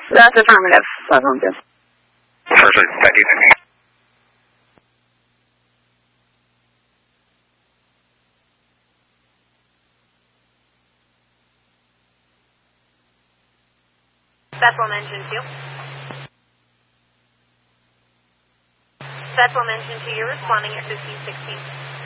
That's affirmative. 512. Perfect. Thank you. Bethlehem Engine 2. Bethlehem Engine 2, you're responding at 1516.